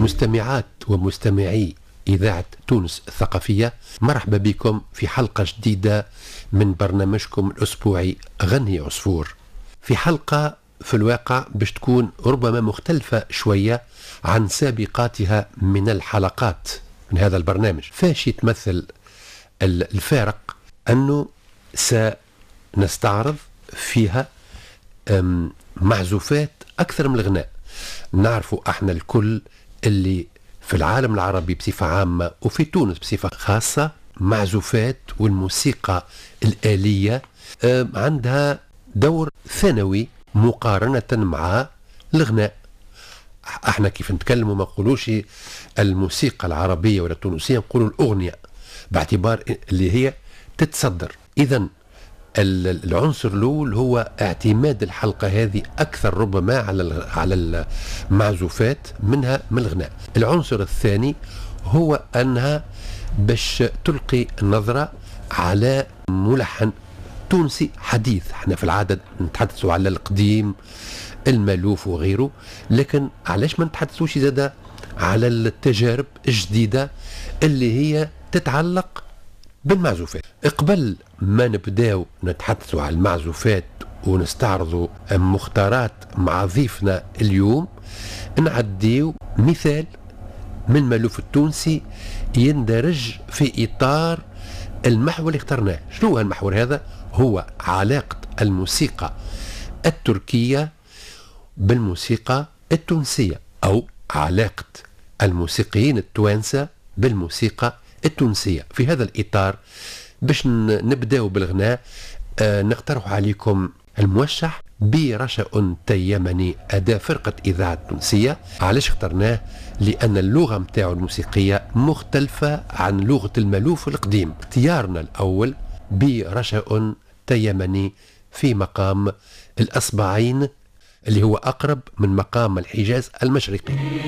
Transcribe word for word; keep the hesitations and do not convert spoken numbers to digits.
مستمعات ومستمعي إذاعة تونس الثقافية، مرحبا بكم في حلقة جديدة من برنامجكم الأسبوعي غني عصفور. في حلقة في الواقع باش تكون ربما مختلفة شوية عن سابقاتها من الحلقات من هذا البرنامج. فاش يتمثل الفارق أنه سنستعرض فيها معزوفات أكثر من الغناء. نعرفوا احنا الكل اللي في العالم العربي بصفة عامة وفي تونس بصفة خاصة معزوفات والموسيقى الآلية عندها دور ثانوي مقارنة مع الغناء. احنا كيف نتكلموا ما نقولوش الموسيقى العربية ولا التونسية، نقولوا الأغنية باعتبار اللي هي تتصدر. إذن العنصر الأول هو اعتماد الحلقة هذه أكثر ربما على على المعزوفات منها من الغناء. العنصر الثاني هو أنها باش تلقي نظرة على ملحن تونسي حديث. احنا في العادة نتحدثوا على القديم المألوف وغيره، لكن علاش ما نتحدثوش زادا على التجارب الجديدة اللي هي تتعلق بالمعزوفات. قبل ما نبداو نتحدثوا على المعزوفات ونستعرضوا مختارات مع ضيفنا اليوم، نعديو مثال من المألوف التونسي يندرج في إطار المحور اللي اخترناه. شنو هو المحور هذا؟ هو علاقة الموسيقى التركية بالموسيقى التونسية، أو علاقة الموسيقيين التوانسة بالموسيقى التونسية. في هذا الإطار باش نبداو بالغناء، آه نقترح عليكم الموشح برشا تيمني أداء فرقة إذاعة التونسية. علاش اخترناه؟ لأن اللغة متاعه الموسيقية مختلفة عن لغة المألوف القديم. اختيارنا الأول برشا تيمني في مقام الأصبعين اللي هو أقرب من مقام الحجاز المشرقي.